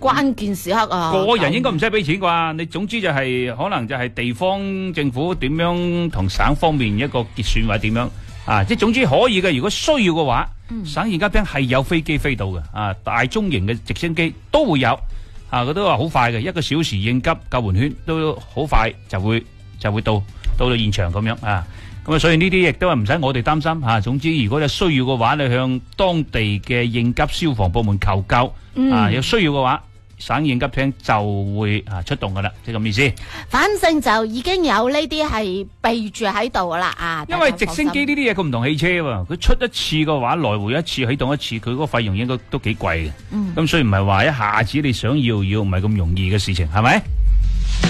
關鍵時刻啊， 個人應該唔使俾錢啩？你總之就係可能就係地方政府點樣同省方面一個結算或者點樣啊？即係總之可以嘅。如果需要嘅話，省現急廳係有飛機飛到嘅啊，大中型嘅直升機都會有啊。佢都話好快嘅，1個小時應急救援圈都好快就會到現場咁樣啊。咁啊，所以呢啲亦都係唔使我哋擔心嚇。總之，如果有需要嘅話，你向當地嘅應急消防部門求救啊。有需要嘅話，省應急廳就會出動噶啦，即係咁意思。 反正就已經有呢啲係備住喺度啦啊。 因為直升機呢啲嘢佢唔同汽車喎，佢出一次嘅話，來回一次啟動一次，佢嗰個費用應該都幾貴嘅。咁所以唔係話一下子你想要唔係咁容易嘅事情，係咪？